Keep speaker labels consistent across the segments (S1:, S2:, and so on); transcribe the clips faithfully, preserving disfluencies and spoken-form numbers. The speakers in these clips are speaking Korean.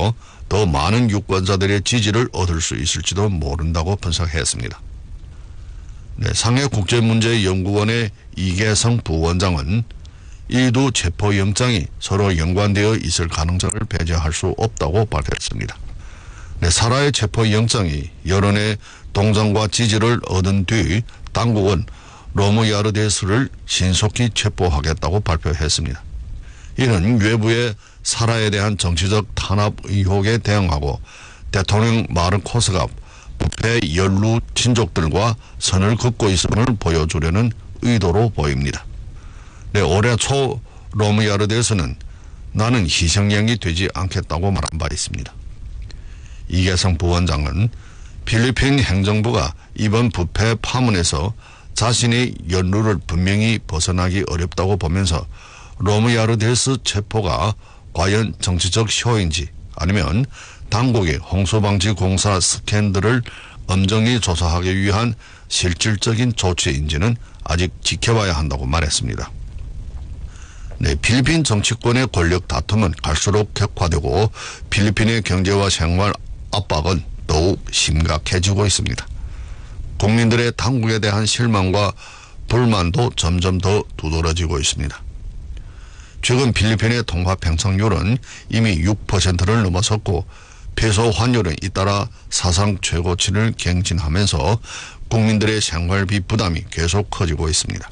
S1: 통하여 더 많은 유권자들의 지지를 얻을 수 있을지도 모른다고 분석했습니다. 네, 상해국제문제연구원의 이계성 부원장은 이두 체포영장이 서로 연관되어 있을 가능성을 배제할 수 없다고 밝혔습니다. 네, 사라의 체포영장이 여론의 동정과 지지를 얻은 뒤 당국은 로무야르데스를 신속히 체포하겠다고 발표했습니다. 이는 외부의 사라에 대한 정치적 탄압 의혹에 대응하고 대통령 마르코스가 부패 연루 친족들과 선을 긋고 있음을 보여주려는 의도로 보입니다. 네, 올해 초 로무야르데스는 나는 희생양이 되지 않겠다고 말한 바 있습니다. 이계성 부원장은 필리핀 행정부가 이번 부패 파문에서 자신의 연루를 분명히 벗어나기 어렵다고 보면서 로무야르데스 체포가 과연 정치적 쇼인지 아니면 당국의 홍수방지공사 스캔들을 엄정히 조사하기 위한 실질적인 조치인지는 아직 지켜봐야 한다고 말했습니다. 네, 필리핀 정치권의 권력 다툼은 갈수록 격화되고 필리핀의 경제와 생활 압박은 더욱 심각해지고 있습니다. 국민들의 당국에 대한 실망과 불만도 점점 더 두드러지고 있습니다. 최근 필리핀의 통화 팽창률은 이미 육 퍼센트를 넘어섰고 페소 환율은 잇따라 사상 최고치를 갱신하면서 국민들의 생활비 부담이 계속 커지고 있습니다.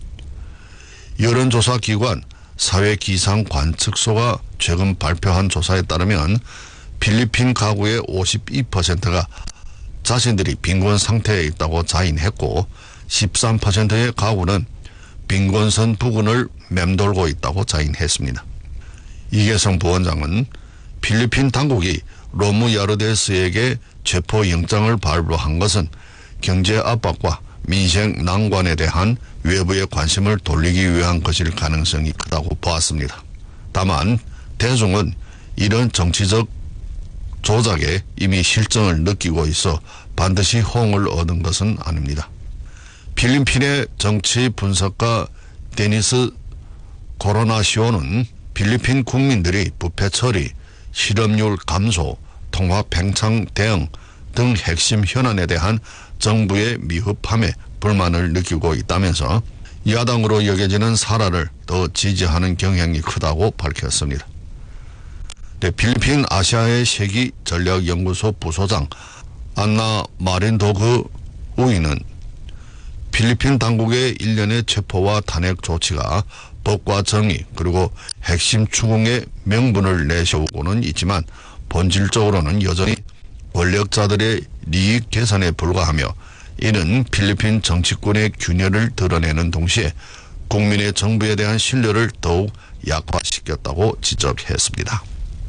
S1: 여론조사기관 사회기상관측소가 최근 발표한 조사에 따르면 필리핀 가구의 오십이 퍼센트가 자신들이 빈곤 상태에 있다고 자인했고 십삼 퍼센트의 가구는 빈곤선 부근을 맴돌고 있다고 자인했습니다. 이계성 부원장은 필리핀 당국이 로무야르데스에게 체포영장을 발부한 것은 경제 압박과 민생 난관에 대한 외부의 관심을 돌리기 위한 것일 가능성이 크다고 보았습니다. 다만 대중은 이런 정치적 조작에 이미 실정을 느끼고 있어 반드시 호응을 얻은 것은 아닙니다. 필리핀의 정치 분석가 데니스 코로나시오는 필리핀 국민들이 부패 처리, 실업률 감소, 통화 팽창 대응 등 핵심 현안에 대한 정부의 미흡함에 불만을 느끼고 있다면서 야당으로 여겨지는 사라를 더 지지하는 경향이 크다고 밝혔습니다. 네, 필리핀 아시아의 세기 전략연구소 부소장 안나 마린도그 우이는 필리핀 당국의 일련의 체포와 탄핵 조치가 법과 정의 그리고 핵심 추궁의 명분을 내세우고는 있지만 본질적으로는 여전히 권력자들의利益 계산에 불과하며 이는 필리핀 정치권의 균열을 드러내는 동시에 국민의 정부에 대한 신뢰를 더욱 약화시켰다고 지적했습니다.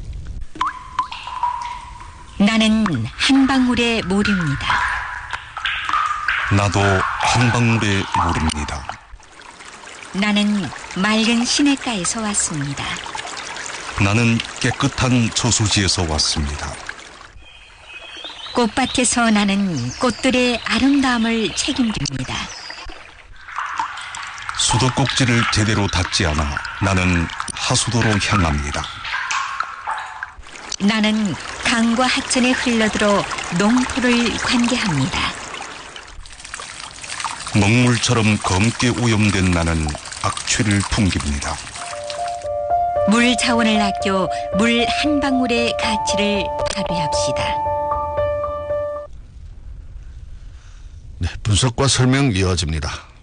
S2: 나는 한 방울의 물입니다.
S3: 나도 한 방울의 물입니다.
S2: 나는 맑은 시냇가에서 왔습니다.
S3: 나는 깨끗한 저수지에서 왔습니다.
S2: 꽃밭에서 나는 꽃들의 아름다움을 책임집니다.
S3: 수도꼭지를 제대로 닫지 않아 나는 하수도로 향합니다.
S2: 나는 강과 하천에 흘러들어 농토를 관계합니다.
S3: 먹물처럼 검게 오염된 나는 악취를 풍깁니다.
S2: 물 자원을 아껴 물 한 방울의 가치를 발휘합시다.
S1: 네, 분석과 설명 이어집니다.